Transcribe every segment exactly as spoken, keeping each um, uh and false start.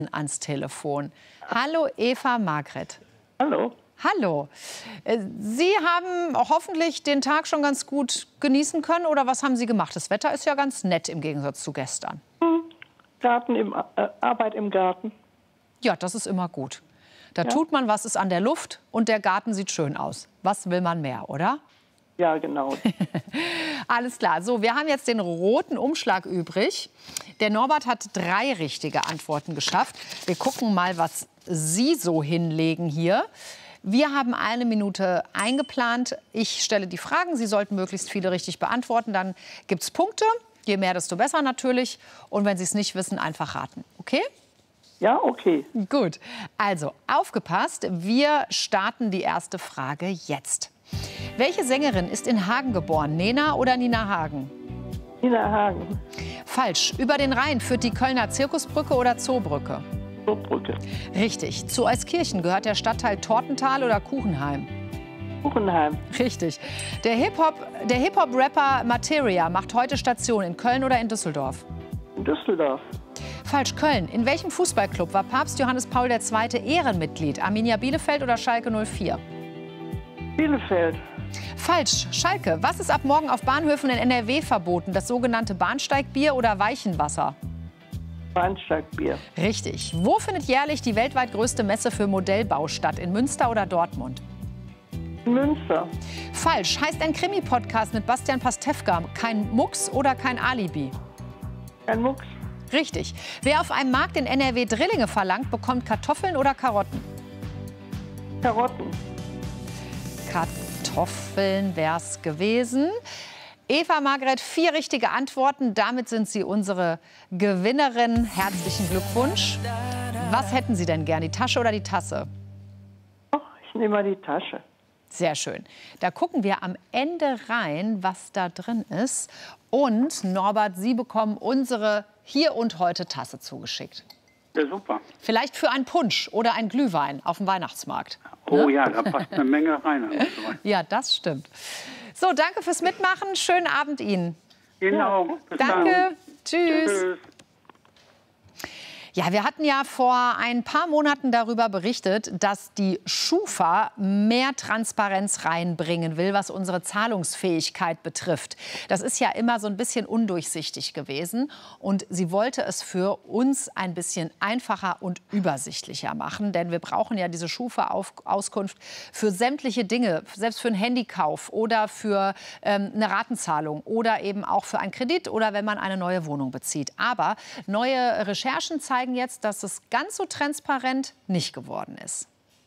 ans Telefon. Hallo Eva Margret. Hallo. Hallo. Sie haben hoffentlich den Tag schon ganz gut genießen können, oder was haben Sie gemacht? Das Wetter ist ja ganz nett im Gegensatz zu gestern. Hm. Garten im, äh, Arbeit im Garten. Ja, das ist immer gut. Da Ja. tut man, was ist an der Luft, und der Garten sieht schön aus. Was will man mehr, oder? Ja, genau. Alles klar. So, wir haben jetzt den roten Umschlag übrig. Der Norbert hat drei richtige Antworten geschafft. Wir gucken mal, was Sie so hinlegen hier. Wir haben eine Minute eingeplant. Ich stelle die Fragen. Sie sollten möglichst viele richtig beantworten. Dann gibt es Punkte. Je mehr, desto besser natürlich. Und wenn Sie es nicht wissen, einfach raten. Okay? Ja, okay. Gut. Also, aufgepasst. Wir starten die erste Frage jetzt. Welche Sängerin ist in Hagen geboren? Nena oder Nina Hagen? Nina Hagen. Falsch. Über den Rhein führt die Kölner Zirkusbrücke oder Zoobrücke? Zoobrücke. Richtig. Zu Euskirchen gehört der Stadtteil Tortental oder Kuchenheim? Kuchenheim. Richtig. Der Hip-Hop, der Hip-Hop-Rapper Materia macht heute Station in Köln oder in Düsseldorf? In Düsseldorf. Falsch. Köln. In welchem Fußballclub war Papst Johannes Paul der Zweite Ehrenmitglied? Arminia Bielefeld oder Schalke null vier? Bielefeld. Falsch. Schalke. Was ist ab morgen auf Bahnhöfen in N R W verboten? Das sogenannte Bahnsteigbier oder Weichenwasser? Bahnsteigbier. Richtig. Wo findet jährlich die weltweit größte Messe für Modellbau statt? In Münster oder Dortmund? Münster. Falsch. Heißt ein Krimi-Podcast mit Bastian Pastewka kein Mucks oder kein Alibi? Kein Mucks. Richtig. Wer auf einem Markt in N R W Drillinge verlangt, bekommt Kartoffeln oder Karotten? Karotten. Kartoffeln wär's gewesen. Eva Margret, vier richtige Antworten. Damit sind Sie unsere Gewinnerin. Herzlichen Glückwunsch. Was hätten Sie denn gern, die Tasche oder die Tasse? Ach, ich nehme mal die Tasche. Sehr schön. Da gucken wir am Ende rein, was da drin ist. Und Norbert, Sie bekommen unsere Hier und Heute Tasse zugeschickt. Ja, super. Vielleicht für einen Punsch oder einen Glühwein auf dem Weihnachtsmarkt. Oh Ne? ja, da passt eine Menge rein. Ja, das stimmt. So, danke fürs Mitmachen. Schönen Abend Ihnen. Genau. Bis Danke. dann. Tschüss. Tschüss. Ja, wir hatten ja vor ein paar Monaten darüber berichtet, dass die Schufa mehr Transparenz reinbringen will, was unsere Zahlungsfähigkeit betrifft. Das ist ja immer so ein bisschen undurchsichtig gewesen. Und sie wollte es für uns ein bisschen einfacher und übersichtlicher machen. Denn wir brauchen ja diese Schufa-Auskunft für sämtliche Dinge, selbst für einen Handykauf oder für ähm, eine Ratenzahlung oder eben auch für einen Kredit oder wenn man eine neue Wohnung bezieht. Aber neue Recherchen zeigen jetzt, dass es ganz so transparent nicht geworden ist.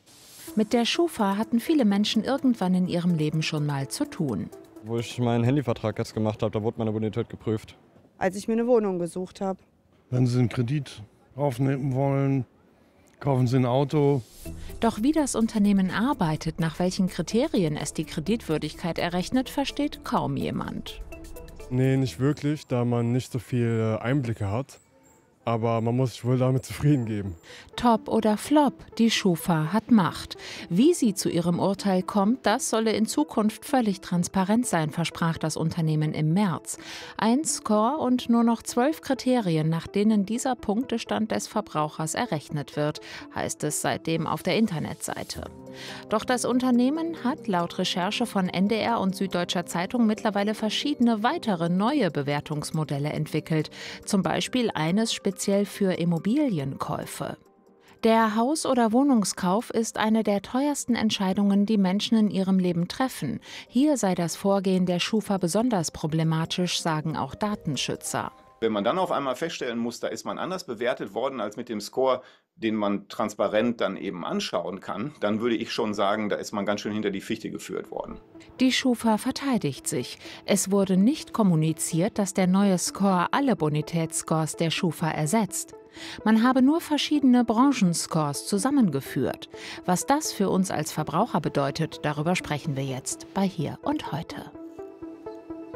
Mit der Schufa hatten viele Menschen irgendwann in ihrem Leben schon mal zu tun. Wo ich meinen Handyvertrag jetzt gemacht habe, da wurde meine Bonität geprüft. Als ich mir eine Wohnung gesucht habe. Wenn Sie einen Kredit aufnehmen wollen, kaufen Sie ein Auto. Doch wie das Unternehmen arbeitet, nach welchen Kriterien es die Kreditwürdigkeit errechnet, versteht kaum jemand. Nee, nicht wirklich, da man nicht so viele Einblicke hat. Aber man muss sich wohl damit zufrieden geben. Top oder Flop, die Schufa hat Macht. Wie sie zu ihrem Urteil kommt, das solle in Zukunft völlig transparent sein, versprach das Unternehmen im März. Ein Score und nur noch zwölf Kriterien, nach denen dieser Punktestand des Verbrauchers errechnet wird, heißt es seitdem auf der Internetseite. Doch das Unternehmen hat laut Recherche von N D R und Süddeutscher Zeitung mittlerweile verschiedene weitere neue Bewertungsmodelle entwickelt. Zum Beispiel eines speziell für Immobilienkäufe. Der Haus- oder Wohnungskauf ist eine der teuersten Entscheidungen, die Menschen in ihrem Leben treffen. Hier sei das Vorgehen der Schufa besonders problematisch, sagen auch Datenschützer. Wenn man dann auf einmal feststellen muss, da ist man anders bewertet worden als mit dem Score, den man transparent dann eben anschauen kann, dann würde ich schon sagen, da ist man ganz schön hinter die Fichte geführt worden. Die Schufa verteidigt sich. Es wurde nicht kommuniziert, dass der neue Score alle Bonitätsscores der Schufa ersetzt. Man habe nur verschiedene Branchenscores zusammengeführt. Was das für uns als Verbraucher bedeutet, darüber sprechen wir jetzt bei Hier und Heute.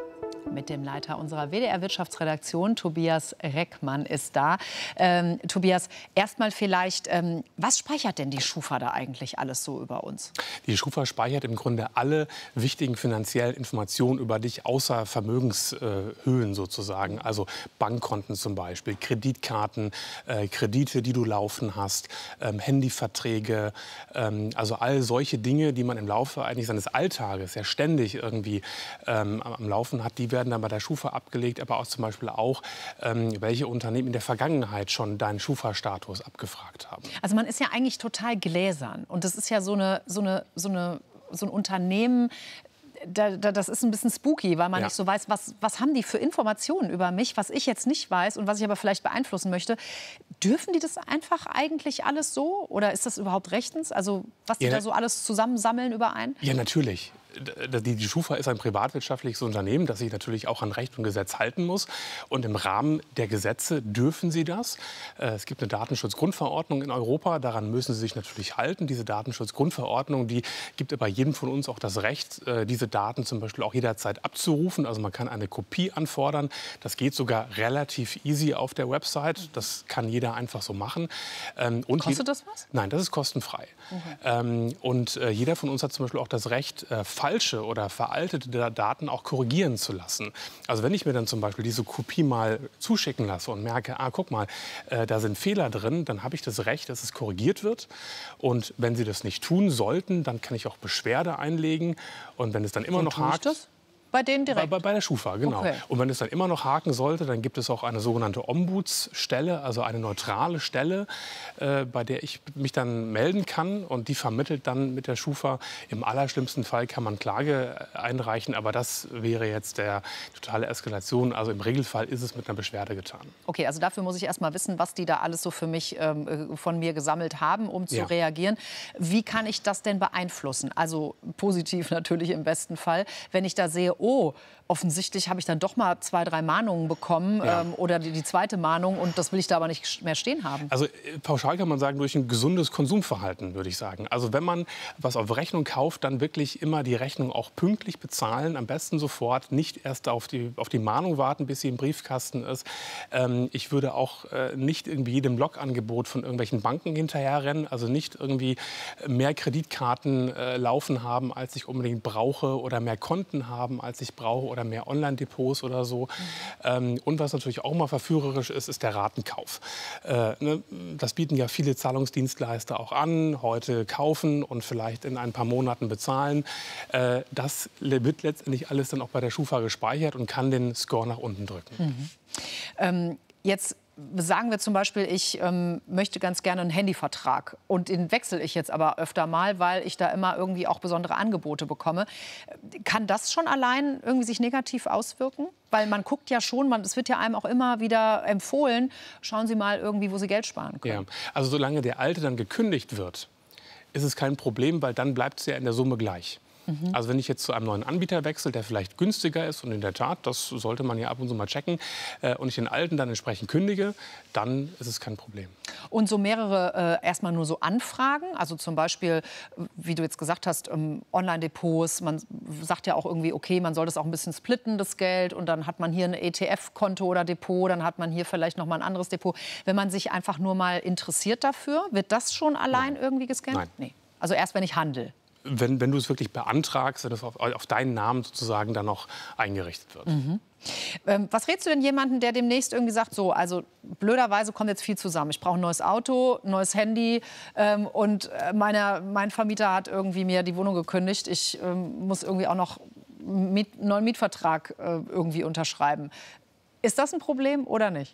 mit dem Leiter unserer W D R-Wirtschaftsredaktion, Tobias Reckmann, ist da. Ähm, Tobias, erstmal vielleicht, ähm, was speichert denn die Schufa da eigentlich alles so über uns? Die Schufa speichert im Grunde alle wichtigen finanziellen Informationen über dich, außer Vermögenshöhen sozusagen. Also Bankkonten zum Beispiel, Kreditkarten, äh, Kredite, die du laufen hast, ähm, Handyverträge, ähm, also all solche Dinge, die man im Laufe eigentlich seines Alltages ja ständig irgendwie ähm, am Laufen hat, die werden dann bei der Schufa abgelegt, aber auch zum Beispiel auch, ähm, welche Unternehmen in der Vergangenheit schon deinen Schufa-Status abgefragt haben. Also man ist ja eigentlich total gläsern und das ist ja so, eine, so, eine, so, eine, so ein Unternehmen, Da, da, das ist ein bisschen spooky, weil man Ja. nicht so weiß, was, was haben die für Informationen über mich, was ich jetzt nicht weiß und was ich aber vielleicht beeinflussen möchte. Dürfen die das einfach eigentlich alles so? Oder ist das überhaupt rechtens? Also was die Ja, da so alles zusammensammeln überein? Ja, natürlich. Die, die Schufa ist ein privatwirtschaftliches Unternehmen, das sich natürlich auch an Recht und Gesetz halten muss. Und im Rahmen der Gesetze dürfen sie das. Äh, Es gibt eine Datenschutzgrundverordnung in Europa, daran müssen sie sich natürlich halten. Diese Datenschutzgrundverordnung, die gibt aber jedem von uns auch das Recht, äh, diese Daten zum Beispiel auch jederzeit abzurufen. Also man kann eine Kopie anfordern. Das geht sogar relativ easy auf der Website. Das kann jeder einfach so machen. Ähm, Und Kostet das was? Nein, das ist kostenfrei. Okay. Ähm, und äh, jeder von uns hat zum Beispiel auch das Recht, äh, falsche oder veraltete Daten auch korrigieren zu lassen. Also wenn ich mir dann zum Beispiel diese Kopie mal zuschicken lasse und merke, ah, guck mal, äh, da sind Fehler drin, dann habe ich das Recht, dass es korrigiert wird. Und wenn Sie das nicht tun sollten, dann kann ich auch Beschwerde einlegen. Und wenn es dann immer Und noch tue ich hakt, das? Bei denen bei, direkt? bei, bei der Schufa, genau. Okay. Und wenn es dann immer noch haken sollte, dann gibt es auch eine sogenannte Ombudsstelle, also eine neutrale Stelle, äh, bei der ich mich dann melden kann. Und die vermittelt dann mit der Schufa. Im allerschlimmsten Fall kann man Klage einreichen, aber das wäre jetzt der totale Eskalation. Also im Regelfall ist es mit einer Beschwerde getan. Okay, also dafür muss ich erst mal wissen, was die da alles so für mich ähm, von mir gesammelt haben, um zu Ja. reagieren. Wie kann ich das denn beeinflussen? Also positiv natürlich im besten Fall, wenn ich da sehe, oh, offensichtlich habe ich dann doch mal zwei, drei Mahnungen bekommen Ja. ähm, oder die, die zweite Mahnung und das will ich da aber nicht mehr stehen haben. Also äh, pauschal kann man sagen, durch ein gesundes Konsumverhalten, würde ich sagen. Also wenn man was auf Rechnung kauft, dann wirklich immer die Rechnung auch pünktlich bezahlen, am besten sofort, nicht erst auf die, auf die Mahnung warten, bis sie im Briefkasten ist. Ähm, ich würde auch äh, nicht irgendwie jedem Logangebot von irgendwelchen Banken hinterherrennen, also nicht irgendwie mehr Kreditkarten äh, laufen haben, als ich unbedingt brauche oder mehr Konten haben, als ich brauche oder mehr Online-Depots oder so. Mhm. Ähm, und was natürlich auch mal verführerisch ist, ist der Ratenkauf. Äh, ne, das bieten ja viele Zahlungsdienstleister auch an. Heute kaufen und vielleicht in ein paar Monaten bezahlen. Äh, das wird letztendlich alles dann auch bei der Schufa gespeichert und kann den Score nach unten drücken. Mhm. Ähm, jetzt sagen wir zum Beispiel, ich ähm, möchte ganz gerne einen Handyvertrag und den wechsle ich jetzt aber öfter mal, weil ich da immer irgendwie auch besondere Angebote bekomme. Kann das schon allein irgendwie sich negativ auswirken? Weil man guckt ja schon, es wird ja einem auch immer wieder empfohlen, schauen Sie mal irgendwie, wo Sie Geld sparen können. Ja. Also solange der alte dann gekündigt wird, ist es kein Problem, weil dann bleibt es ja in der Summe gleich. Also wenn ich jetzt zu einem neuen Anbieter wechsle, der vielleicht günstiger ist und in der Tat, das sollte man ja ab und zu mal checken, äh, und ich den alten dann entsprechend kündige, dann ist es kein Problem. Und so mehrere äh, erstmal nur so Anfragen, also zum Beispiel, wie du jetzt gesagt hast, ähm, Online-Depots, man sagt ja auch irgendwie, okay, man soll das auch ein bisschen splitten, das Geld, und dann hat man hier ein E T F-Konto oder Depot, dann hat man hier vielleicht noch mal ein anderes Depot. Wenn man sich einfach nur mal interessiert dafür, wird das schon allein Nein. irgendwie gescannt? Nein. Nee. Also erst, wenn ich handle. Wenn, wenn du es wirklich beantragst, dass es auf, auf deinen Namen sozusagen dann noch eingerichtet wird. Mhm. Ähm, was rätst du denn jemandem, der demnächst irgendwie sagt, so, also blöderweise kommt jetzt viel zusammen. Ich brauche ein neues Auto, ein neues Handy ähm, und äh, meiner, mein Vermieter hat irgendwie mir die Wohnung gekündigt. Ich ähm, muss irgendwie auch noch einen Miet, neuen Mietvertrag äh, irgendwie unterschreiben. Ist das ein Problem oder nicht?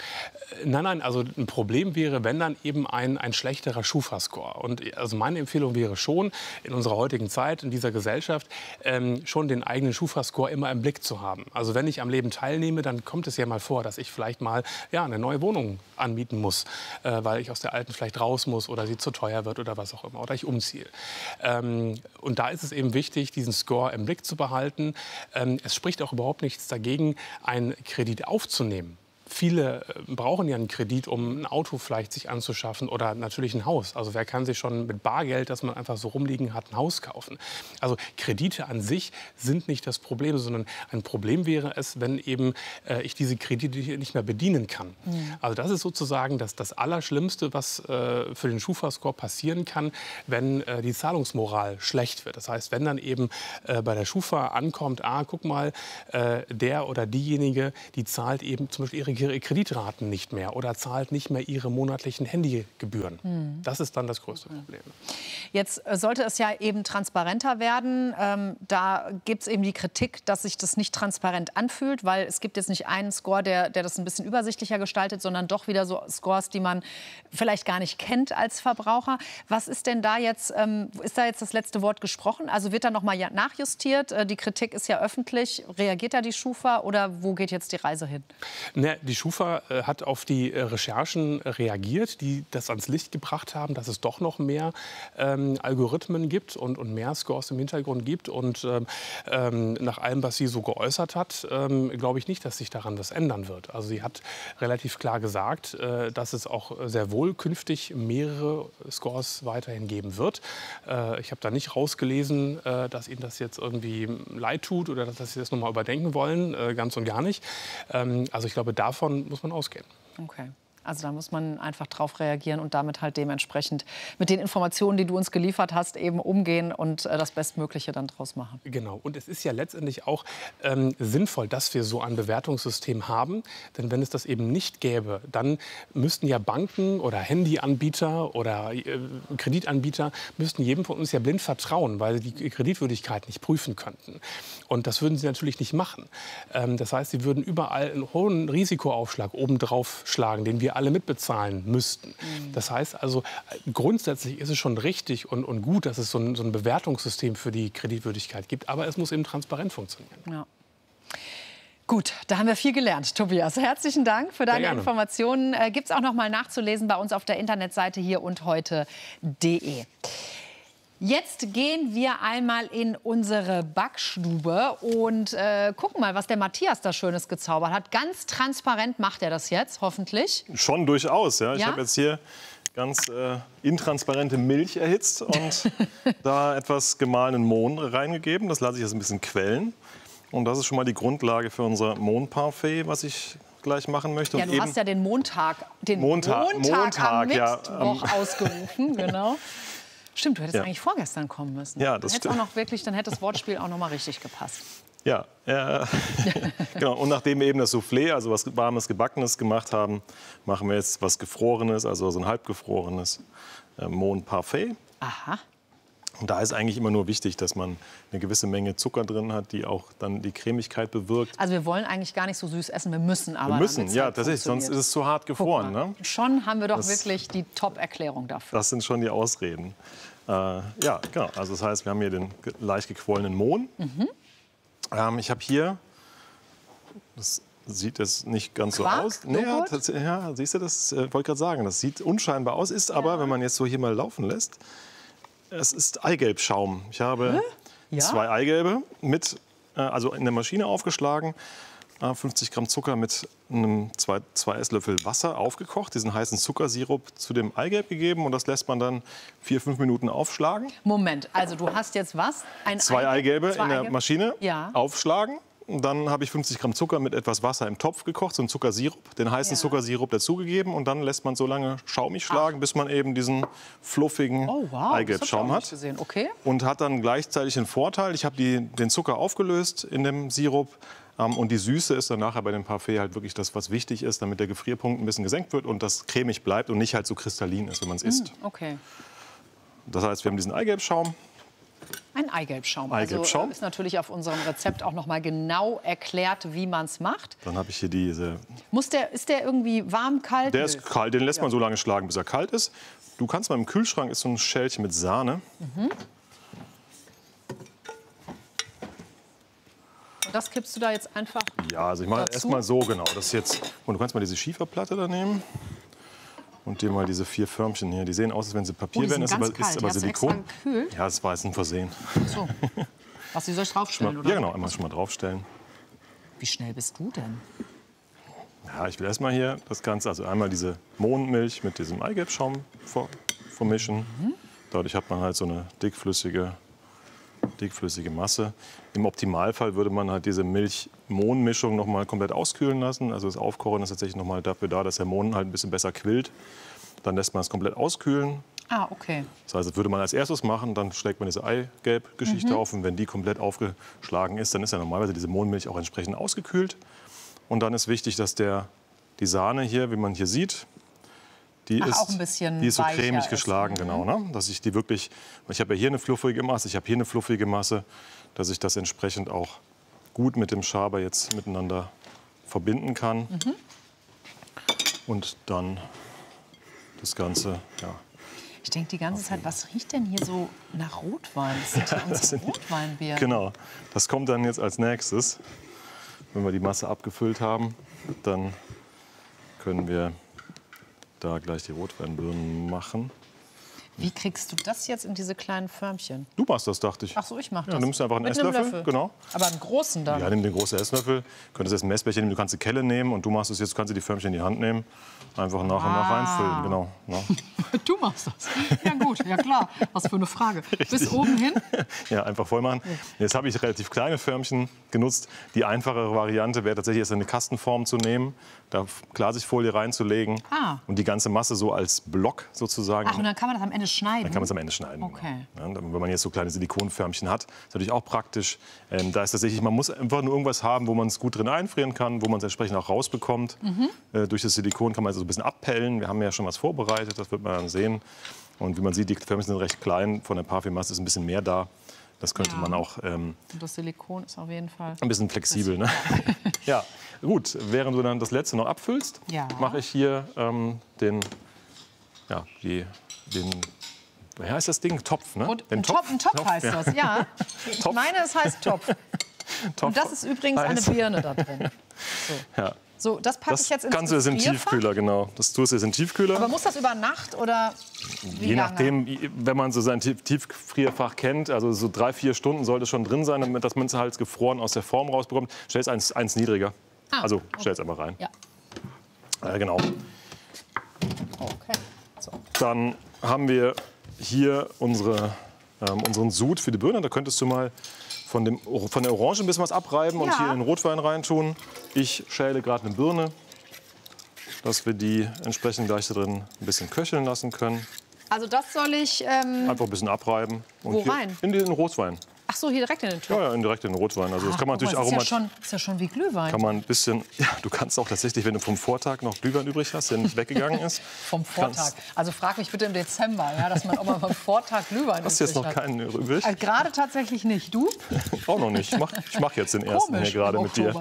Nein, nein, also ein Problem wäre, wenn dann eben ein, ein schlechterer Schufa-Score. Und also meine Empfehlung wäre schon, in unserer heutigen Zeit, in dieser Gesellschaft, ähm, schon den eigenen Schufa-Score immer im Blick zu haben. Also wenn ich am Leben teilnehme, dann kommt es ja mal vor, dass ich vielleicht mal ja, eine neue Wohnung anmieten muss, äh, weil ich aus der alten vielleicht raus muss oder sie zu teuer wird oder was auch immer, oder ich umziehe. Ähm, und da ist es eben wichtig, diesen Score im Blick zu behalten. Ähm, es spricht auch überhaupt nichts dagegen, einen Kredit aufzunehmen. Viele brauchen ja einen Kredit, um ein Auto vielleicht sich anzuschaffen oder natürlich ein Haus. Also wer kann sich schon mit Bargeld, das man einfach so rumliegen hat, ein Haus kaufen? Also Kredite an sich sind nicht das Problem, sondern ein Problem wäre es, wenn eben äh, ich diese Kredite nicht mehr bedienen kann. Mhm. Also das ist sozusagen das, das Allerschlimmste, was äh, für den Schufa-Score passieren kann, wenn äh, die Zahlungsmoral schlecht wird. Das heißt, wenn dann eben äh, bei der Schufa ankommt, ah, guck mal, äh, der oder diejenige, die zahlt eben zum Beispiel ihre ihre Kreditraten nicht mehr oder zahlt nicht mehr ihre monatlichen Handygebühren. Hm. Das ist dann das größte Problem. Jetzt sollte es ja eben transparenter werden. Ähm, da gibt es eben die Kritik, dass sich das nicht transparent anfühlt, weil es gibt jetzt nicht einen Score, der, der das ein bisschen übersichtlicher gestaltet, sondern doch wieder so Scores, die man vielleicht gar nicht kennt als Verbraucher. Was ist denn da jetzt, ähm, ist da jetzt das letzte Wort gesprochen? Also wird da noch mal nachjustiert? Äh, die Kritik ist ja öffentlich. Reagiert da die Schufa oder wo geht jetzt die Reise hin? Ne, die Schufa äh, hat auf die äh, Recherchen reagiert, die das ans Licht gebracht haben, dass es doch noch mehr ähm, Algorithmen gibt und, und mehr Scores im Hintergrund gibt. Und ähm, nach allem, was sie so geäußert hat, ähm, glaube ich nicht, dass sich daran was ändern wird. Also sie hat relativ klar gesagt, äh, dass es auch sehr wohl künftig mehrere Scores weiterhin geben wird. Äh, ich habe da nicht rausgelesen, äh, dass ihnen das jetzt irgendwie leid tut oder dass sie das noch mal überdenken wollen, äh, ganz und gar nicht. Ähm, also ich glaube, davon muss man ausgehen. Okay. Also da muss man einfach drauf reagieren und damit halt dementsprechend mit den Informationen, die du uns geliefert hast, eben umgehen und äh, das Bestmögliche dann draus machen. Genau. Und es ist ja letztendlich auch ähm, sinnvoll, dass wir so ein Bewertungssystem haben. Denn wenn es das eben nicht gäbe, dann müssten ja Banken oder Handyanbieter oder äh, Kreditanbieter müssten jedem von uns ja blind vertrauen, weil sie die Kreditwürdigkeit nicht prüfen könnten. Und das würden sie natürlich nicht machen. Ähm, das heißt, sie würden überall einen hohen Risikoaufschlag obendrauf schlagen, den wir alle mitbezahlen müssten. Mhm. Das heißt also, grundsätzlich ist es schon richtig und, und gut, dass es so ein, so ein Bewertungssystem für die Kreditwürdigkeit gibt. Aber es muss eben transparent funktionieren. Ja. Gut, da haben wir viel gelernt, Tobias. Herzlichen Dank für deine Informationen. Äh, gibt es auch noch mal nachzulesen bei uns auf der Internetseite hier und heute punkt de. Jetzt gehen wir einmal in unsere Backstube und äh, gucken mal, was der Matthias da Schönes gezaubert hat. Ganz transparent macht er das jetzt, hoffentlich. Schon durchaus, ja. Ich ja? habe jetzt hier ganz äh, intransparente Milch erhitzt und da etwas gemahlenen Mohn reingegeben. Das lasse ich jetzt ein bisschen quellen. Und das ist schon mal die Grundlage für unser Mohnparfait, was ich gleich machen möchte. Ja, und du eben hast ja den Montag, den Montag, Montag, Montag am ja, Mittwoch ähm, ausgerufen, genau. Stimmt, du hättest ja. eigentlich vorgestern kommen müssen. Ja, das dann hätte auch noch wirklich, dann hätte das Wortspiel auch noch mal richtig gepasst. Ja, äh, genau. Und nachdem wir eben das Soufflé, also was warmes, gebackenes gemacht haben, machen wir jetzt was Gefrorenes, also so ein halbgefrorenes äh, Mohnparfait. Aha. Und da ist eigentlich immer nur wichtig, dass man eine gewisse Menge Zucker drin hat, die auch dann die Cremigkeit bewirkt. Also wir wollen eigentlich gar nicht so süß essen, wir müssen aber. Wir müssen, ja, tatsächlich, sonst ist es zu hart gefroren. Ne? Schon haben wir doch das, wirklich die Top-Erklärung dafür. Das sind schon die Ausreden. Äh, ja, genau. Also das heißt, wir haben hier den leicht gequollenen Mohn. Mhm. Ähm, ich habe hier, das sieht jetzt nicht ganz Quark, so aus. Nee, ja, das, ja, siehst du, das äh, wollte ich gerade sagen. Das sieht unscheinbar aus, ist aber, ja. wenn man jetzt so hier mal laufen lässt, es ist Eigelbschaum. Ich habe ja? zwei Eigelbe mit, äh, also in der Maschine aufgeschlagen, äh, fünfzig Gramm Zucker mit einem zwei, zwei Esslöffel Wasser aufgekocht, diesen heißen Zuckersirup zu dem Eigelb gegeben und das lässt man dann vier, fünf Minuten aufschlagen. Moment, also du hast jetzt was? Ein zwei Eigelbe zwei in der Eigelbe? Maschine ja. aufschlagen. Und dann habe ich fünfzig Gramm Zucker mit etwas Wasser im Topf gekocht, so einen Zuckersirup, den heißen ja. Zuckersirup dazugegeben und dann lässt man so lange schaumig schlagen, Ach. bis man eben diesen fluffigen oh, wow. Eigelbschaum hat. Gesehen. Okay. Und hat dann gleichzeitig den Vorteil, ich habe die, den Zucker aufgelöst in dem Sirup ähm, und die Süße ist dann nachher bei dem Parfait halt wirklich das, was wichtig ist, damit der Gefrierpunkt ein bisschen gesenkt wird und das cremig bleibt und nicht halt so kristallin ist, wenn man es mm, isst. Okay. Das heißt, wir haben diesen Eigelbschaum. Ein Eigelbschaum. Eigelbschaum. Also ist natürlich auf unserem Rezept auch noch mal genau erklärt, wie man es macht. Dann habe ich hier diese. Muss der, ist der irgendwie warm, kalt? Der ist kalt. Den lässt man so lange schlagen, bis er kalt ist. Du kannst mal im Kühlschrank ist so ein Schälchen mit Sahne. Mhm. Und das kippst du da jetzt einfach. Ja, also ich mache erst mal so genau. Das ist jetzt. Und du kannst mal diese Schieferplatte da nehmen. Und dir mal diese vier Förmchen hier. Die sehen aus, als wenn sie Papier oh, wären. Ist aber, kalt. ist aber Silikon. Gekühlt? Ja, das war jetzt ein Versehen. So. Was, die soll ich draufstellen? Mal, oder? Ja, genau. Einmal schon mal draufstellen. Wie schnell bist du denn? Ja, Ja, ich will erstmal hier das Ganze, also einmal diese Mohnmilch mit diesem Eigelbschaum vor, vermischen. Mhm. Dadurch hat man halt so eine dickflüssige, dickflüssige Masse. Im Optimalfall würde man halt diese Milch-Mohn-Mischung noch mal komplett auskühlen lassen. Also das Aufkochen ist tatsächlich noch mal dafür da, dass der Mohn halt ein bisschen besser quillt. Dann lässt man es komplett auskühlen. Ah, okay. Das heißt, das würde man als erstes machen, dann schlägt man diese Eigelb-Geschichte Mhm. auf. Und wenn die komplett aufgeschlagen ist, dann ist ja normalerweise diese Mohnmilch auch entsprechend ausgekühlt. Und dann ist wichtig, dass der, die Sahne hier, wie man hier sieht, die Ach, ist, auch ein bisschen die ist so weicher cremig ist. geschlagen, genau. Ne? Dass ich die wirklich, ich habe ja hier eine fluffige Masse, ich habe hier eine fluffige Masse, dass ich das entsprechend auch gut mit dem Schaber jetzt miteinander verbinden kann. Mhm. Und dann das Ganze, ja. Ich denke die ganze Zeit, was riecht denn hier so nach Rotwein? Das sind ja Das unsere sind- Rotweinbeeren. Genau, das kommt dann jetzt als nächstes. Wenn wir die Masse abgefüllt haben, dann können wir da gleich die Rotweinbirnen machen. Wie kriegst du das jetzt in diese kleinen Förmchen? Du machst das, dachte ich. Ach so, ich mache Ja, das. du nimmst einfach einen Mit einem Esslöffel, Löffel. genau. Aber einen großen dann. Ja, nimm den großen Esslöffel. Du könntest jetzt ein Messbecher nehmen, du kannst die Kelle nehmen und du machst es jetzt, kannst du die Förmchen in die Hand nehmen. Einfach nach und nach Ah. reinfüllen, genau. Ja. Du machst das. Ja gut, ja klar. Was für eine Frage. Bis oben hin? Ja, einfach voll machen. Jetzt habe ich relativ kleine Förmchen genutzt. Die einfachere Variante wäre tatsächlich jetzt eine Kastenform zu nehmen, da Klarsichtfolie reinzulegen Ah. und die ganze Masse so als Block sozusagen. Ach, und dann kann man das am Ende schneiden? Dann kann man es am Ende schneiden. Okay. Ja, und wenn man jetzt so kleine Silikonförmchen hat, ist natürlich auch praktisch. Ähm, da ist tatsächlich, man muss einfach nur irgendwas haben, wo man es gut drin einfrieren kann, wo man es entsprechend auch rausbekommt. Mhm. Äh, durch das Silikon kann man also so ein bisschen abpellen. Wir haben ja schon was vorbereitet, das wird man dann sehen. Und wie man sieht, die Förmchen sind recht klein. Von der Parfümmasse ist ein bisschen mehr da. Das könnte Ja. man auch ähm, Und das Silikon ist auf jeden Fall... ein bisschen flexibel. Ne? Ja, gut. Während du dann das letzte noch abfüllst, Ja. mache ich hier ähm, den, ja, die, den, wie heißt das Ding? Topf, ne? Und Den ein Topf, ein Topf heißt ja. das, ja. Ich Topf. meine, es heißt Topf. Topf Und das ist übrigens eine heißt- Birne da drin. Ja. So, das packe Das ich jetzt ins Ganze ist im Gefrierfach. Tiefkühler, genau. Das tust du jetzt in den Tiefkühler. Aber muss das über Nacht oder wie Je lange? nachdem, wenn man so sein Tief- Tiefgefrierfach kennt, also so drei, vier Stunden sollte schon drin sein, damit dass man es halt gefroren aus der Form rausbekommt. Stell es eins, eins niedriger. Ah, also okay. stell es einfach rein. Ja. Äh, genau. Okay. So. Dann haben wir hier unsere, ähm, unseren Sud für die Birne. Da könntest du mal von, dem, von der Orange ein bisschen was abreiben und Ja. hier in den Rotwein reintun. Ich schäle gerade eine Birne, dass wir die entsprechend gleich da drin ein bisschen köcheln lassen können. Also das soll ich... Ähm, Einfach ein bisschen abreiben. Und Wo hier rein? In den Rotwein. ach so, hier direkt in den Topf. Ja, ja, direkt in den Rotwein. Also das kann man natürlich Guck mal, auch ist ja, schon, ist ja schon wie Glühwein. kann man ein bisschen. Ja, du kannst auch tatsächlich, wenn du vom Vortag noch Glühwein übrig hast, der nicht weggegangen ist. Vom Vortag. Also frag mich bitte im Dezember, ja, dass man auch mal vom Vortag Glühwein Hast du jetzt noch übrig hat. keinen übrig? Also gerade tatsächlich nicht. Du? Auch noch nicht. Ich mache ich mach jetzt den ersten Komisch hier gerade im mit dir.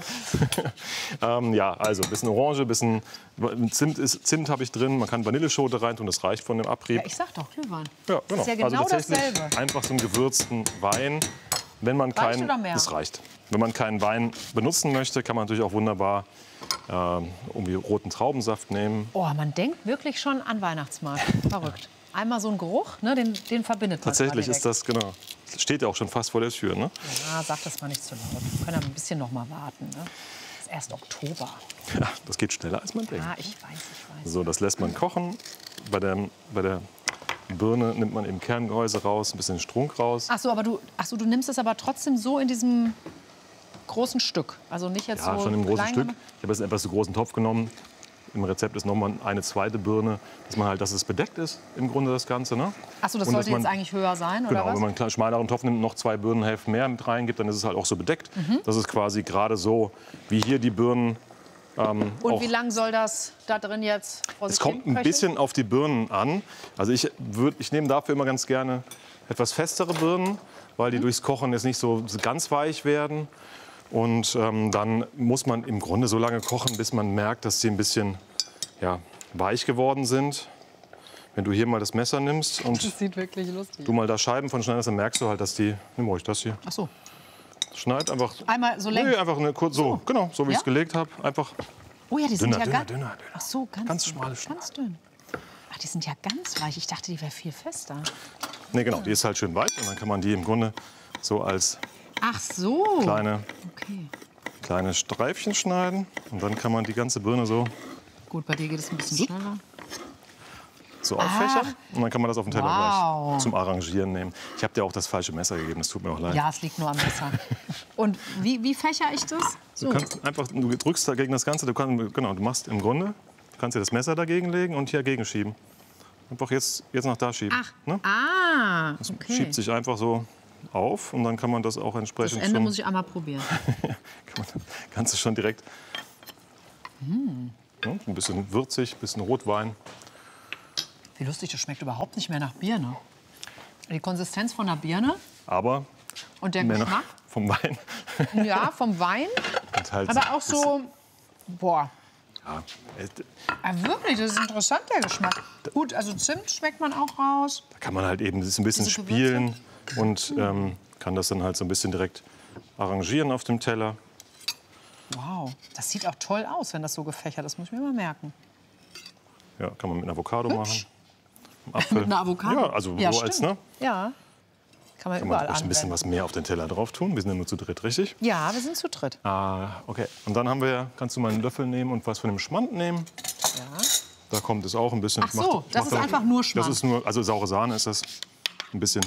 ähm, ja, also ein bisschen Orange, ein bisschen Zimt, ist- Zimt habe ich drin. Man kann Vanilleschote reintun, das reicht von dem Abrieb. Ja, ich sag doch Glühwein. Ja, Das ist ja genau also tatsächlich dasselbe. einfach so einen gewürzten Wein. Wenn man Reicht keinen, oder mehr? das reicht. Wenn man keinen Wein benutzen möchte, kann man natürlich auch wunderbar ähm, irgendwie roten Traubensaft nehmen. Oh, man denkt wirklich schon an Weihnachtsmarkt. Verrückt. Einmal so ein Geruch, ne, den, den verbindet man Tatsächlich gerade ist das, genau. Steht ja auch schon fast vor der Tür, ne? Ja, sag das mal nicht zu laut. Wir können ja ein bisschen noch mal warten. Ne? Es ist erst Oktober. Ja, das geht schneller, als man denkt. Ah, ich weiß, ich weiß. So, das lässt man kochen. Bei der, bei der Birne nimmt man eben Kerngehäuse raus, ein bisschen Strunk raus. Ach so, aber du, ach so, du nimmst es aber trotzdem so in diesem großen Stück. Also nicht jetzt Ja, so schon im großen klein Stück. gemacht? Ich habe jetzt einen etwas zu großen Topf genommen. Im Rezept ist noch mal eine zweite Birne, dass man halt, dass es bedeckt ist im Grunde das Ganze, ne? Ach so, das Und sollte dass man- jetzt eigentlich höher sein, oder Genau, was? wenn man einen kleinen, schmaleren Topf nimmt, noch zwei Birnenhälften mehr mit reingibt, dann ist es halt auch so bedeckt. Mhm. Das ist quasi gerade so, wie hier die Birnen. Ähm, Und auch, wie lang soll das da drin jetzt vor es sich kommt hin ein köcheln? bisschen auf die Birnen an. Also ich, würd, ich nehme dafür immer ganz gerne etwas festere Birnen, weil die Mhm. durchs Kochen jetzt nicht so so ganz weich werden. Und ähm, dann muss man im Grunde so lange kochen, bis man merkt, dass sie ein bisschen ja, weich geworden sind. Wenn du hier mal das Messer nimmst und Das sieht wirklich lustig du mal da Scheiben von schneidest, dann merkst du halt, dass die. Nimm ruhig das hier. Ach so. Schneid einfach. Einmal so längs. Nee, einfach eine kurz so, genau, so wie ich Ja? es gelegt habe. Einfach. Oh ja, die sind Dünner, ja dünner, ganz... dünner, dünner. Ach so, ganz, Ganz dünn. schmale Schneiden. Ganz dünn. Ach, die sind ja ganz weich. Ich dachte, die wäre viel fester. Nee, genau, die ist halt schön weich und dann kann man die im Grunde so als Ach so. kleine, Okay. kleine kleine Streifchen schneiden. Und dann kann man die ganze Birne so, Gut, bei dir geht es ein bisschen schneller. so auffächern. Und dann kann man das auf den Teller Wow. gleich zum Arrangieren nehmen. Ich habe dir auch das falsche Messer gegeben, das tut mir auch leid. Ja, es liegt nur am Messer. Und wie, wie fächer ich das? So. Du kannst einfach, du drückst dagegen das Ganze, du, kannst, genau, du machst im Grunde, du kannst dir das Messer dagegen legen und hier gegenschieben. Einfach jetzt, jetzt nach da schieben. Ach, ne? ah, Das okay. schiebt sich einfach so auf und dann kann man das auch Das entsprechend Ende schon, muss ich einmal probieren. kann man, kannst du schon direkt Mm. ja, ein bisschen würzig, ein bisschen Rotwein. Wie lustig, das schmeckt überhaupt nicht mehr nach Birne. Die Konsistenz von der Birne Aber und der mehr noch Geschmack, vom Wein. ja, vom Wein, Und halt aber auch so, boah, Ja, äh, ah, wirklich, das ist interessant, der Geschmack. Gut, also Zimt schmeckt man auch raus. da kann man halt eben das ein bisschen Diese spielen und ähm, kann das dann halt so ein bisschen direkt arrangieren auf dem Teller. Wow, das sieht auch toll aus, wenn das so gefächert ist, muss ich mir mal merken. Ja, kann man mit Avocado Hübsch. machen. Apfel. Mit einer Avocado? Ja, also Ja, so als, stimmt. ne? Ja, kann man Kann überall man ruhig ein bisschen anwenden. was mehr auf den Teller drauf tun. Wir sind ja nur zu dritt, richtig? Ja, wir sind zu dritt. Ah, okay. Und dann haben wir, kannst du mal einen Löffel nehmen und was von dem Schmand nehmen. Ja. Da kommt es auch ein bisschen. Ach so, das ist einfach nur Schmand. Das ist nur, also saure Sahne ist das. Ein bisschen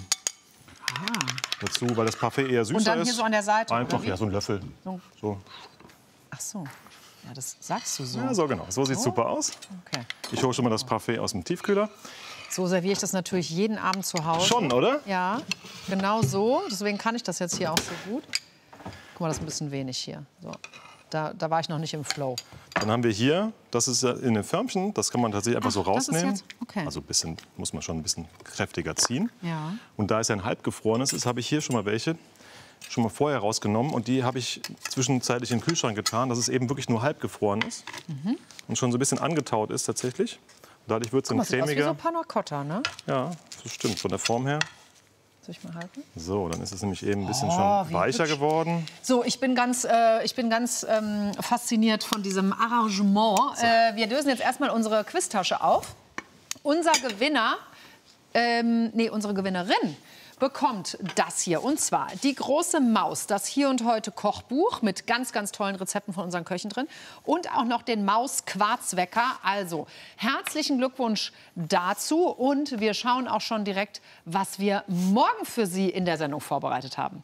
dazu, weil das Parfait eher süßer Und dann ist. hier so an der Seite, Einfach, oder wie? ja, so ein Löffel. So. So. Ach so, ja, das sagst du so. Ja, so genau. So sieht es So? super aus. Okay. Ich hole schon mal das Parfait aus dem Tiefkühler. So serviere ich das natürlich jeden Abend zu Hause. Schon, oder? Ja, genau so. Deswegen kann ich das jetzt hier auch so gut. Guck mal, das ist ein bisschen wenig hier. So. Da, da war ich noch nicht im Flow. Dann haben wir hier, das ist ja in den Förmchen, das kann man tatsächlich einfach so Ach, das ist rausnehmen. jetzt- okay. Also ein bisschen, muss man schon ein bisschen kräftiger ziehen. Ja. Und da es ja ein halbgefrorenes ist, habe ich hier schon mal welche schon mal vorher rausgenommen und die habe ich zwischenzeitlich in den Kühlschrank getan, dass es eben wirklich nur halbgefroren ist Mhm. und schon so ein bisschen angetaut ist tatsächlich. Dadurch wird es Guck dann mal, sieht aus wie so cremiger. Panna Cotta, ne? Ja, das stimmt, von der Form her. Soll ich mal halten? So, dann ist es nämlich eben ein bisschen Oh, schon wie weicher hübsch. geworden. So, ich bin ganz, äh, ich bin ganz ähm, fasziniert von diesem Arrangement. Äh, wir lösen jetzt erstmal unsere Quiztasche auf. Unser Gewinner, ähm, nee, unsere Gewinnerin bekommt das hier. Und zwar die große Maus, das Hier und Heute Kochbuch mit ganz, ganz tollen Rezepten von unseren Köchen drin. Und auch noch den Maus-Quarzwecker. Also herzlichen Glückwunsch dazu. Und wir schauen auch schon direkt, was wir morgen für Sie in der Sendung vorbereitet haben.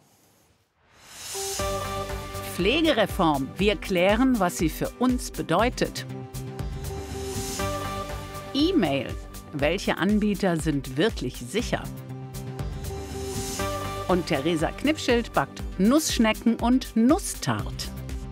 Pflegereform. Wir klären, was sie für uns bedeutet. E-Mail. Welche Anbieter sind wirklich sicher? Und Theresa Knipschild backt Nussschnecken und Nusstart.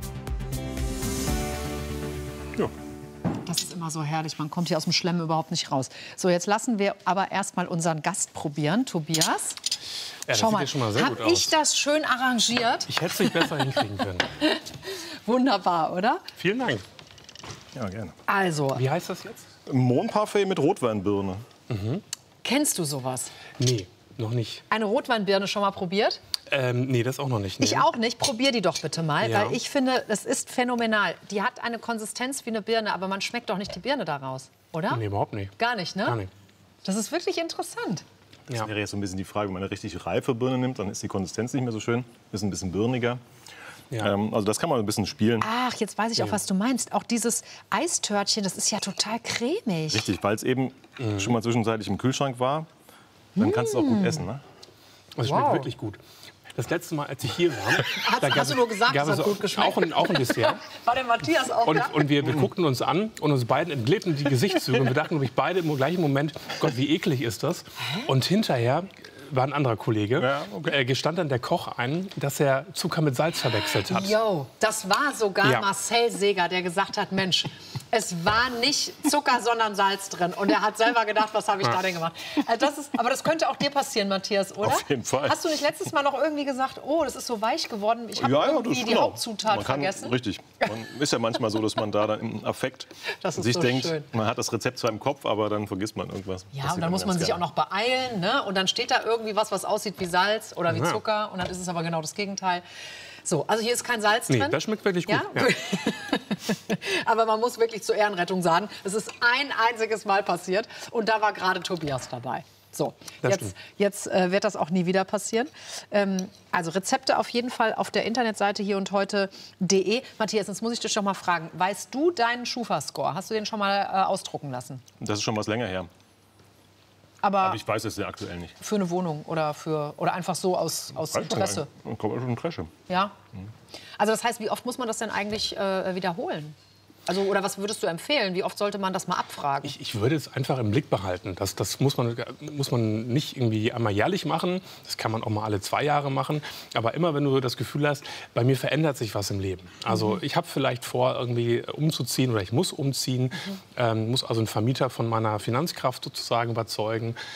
Das ist immer so herrlich. Man kommt hier aus dem Schlemm überhaupt nicht raus. So, jetzt lassen wir aber erst mal unseren Gast probieren. Tobias, Ja, das schau sieht mal, ja schon mal sehr habe gut aus. ich das schön arrangiert? Ich hätte es nicht besser hinkriegen können. Wunderbar, oder? Vielen Dank. Ja, gerne. Also, Wie heißt das jetzt? Mohnparfait mit Rotweinbirne. kennst du sowas? Nee, noch nicht. Eine Rotweinbirne schon mal probiert? Ähm, nee, das auch noch nicht. Nee. Ich auch nicht. Probier die doch bitte mal, Ja. weil ich finde, das ist phänomenal. Die hat eine Konsistenz wie eine Birne, aber man schmeckt doch nicht die Birne daraus, oder? Nee, überhaupt nicht. Gar nicht, ne? Gar nicht. Das ist wirklich interessant. Das wäre jetzt so ein bisschen die Frage, wenn man eine richtig reife Birne nimmt, dann ist die Konsistenz nicht mehr so schön, ist ein bisschen birniger. Ja. Ähm, also das kann man ein bisschen spielen. Ach, jetzt weiß ich auch, was du meinst. Auch dieses Eistörtchen, das ist ja total cremig. Richtig, weil es eben Mhm. schon mal zwischenzeitlich im Kühlschrank war, dann kannst du es auch gut essen. Ne? Das schmeckt Wow. wirklich gut. Das letzte Mal, als ich hier war, Hast- da gab hast du nur gesagt, gab es es hat gut geschmeckt? auch ein, auch ein Dessert. War der Matthias auch Und, da? und wir, wir guckten uns an und uns beiden entglitten die Gesichtszüge. Und wir dachten nämlich beide im gleichen Moment, Gott, wie eklig ist das? Und hinterher war ein anderer Kollege, Ja, okay. äh, gestand dann der Koch ein, dass er Zucker mit Salz verwechselt hat. Yo, das war sogar Ja. Marcel Seger, der gesagt hat, Mensch, es war nicht Zucker, sondern Salz drin. Und er hat selber gedacht, was habe ich da denn gemacht? Äh, Das ist, aber das könnte auch dir passieren, Matthias, oder? Auf jeden Fall. Hast du nicht letztes Mal noch irgendwie gesagt, oh, das ist so weich geworden, ich habe Ja, ja, irgendwie das die genau. Hauptzutat Man kann, vergessen? Richtig. Man ist ja manchmal so, dass man da dann im Affekt Das ist sich so denkt, schön. man hat das Rezept zwar im Kopf, aber dann vergisst man irgendwas. Ja, Passiert und dann muss man ganz sich auch gerne. noch beeilen, ne? Und dann steht da irgendwie was, was aussieht wie Salz oder wie Ja. Zucker. Und dann ist es aber genau das Gegenteil. So, also hier ist kein Salz Nee, drin. das schmeckt wirklich gut. Ja? Ja. Aber man muss wirklich zur Ehrenrettung sagen, es ist ein einziges Mal passiert. Und da war gerade Tobias dabei. So, Das jetzt, stimmt. jetzt äh, wird das auch nie wieder passieren. Ähm, also Rezepte auf jeden Fall auf der Internetseite hier und heute punkt de. Matthias, jetzt muss ich dich schon mal fragen, weißt du deinen Schufa-Score? Hast du den schon mal äh, ausdrucken lassen? Das ist schon was länger her. Aber, Aber ich weiß es ja aktuell nicht. für eine Wohnung oder, für, oder einfach so aus, aus Interesse? Interesse. Ja? Also das heißt, wie oft muss man das denn eigentlich äh, wiederholen? Also, oder was würdest du empfehlen? Wie oft sollte man das mal abfragen? Ich, ich würde es einfach im Blick behalten. Das, das muss, man, muss man nicht irgendwie einmal jährlich machen. Das kann man auch mal alle zwei Jahre machen. Aber immer, wenn du das Gefühl hast, bei mir verändert sich was im Leben. Also Mhm. ich habe vielleicht vor, irgendwie umzuziehen oder ich muss umziehen. Mhm. Ähm, muss also einen Vermieter von meiner Finanzkraft sozusagen überzeugen.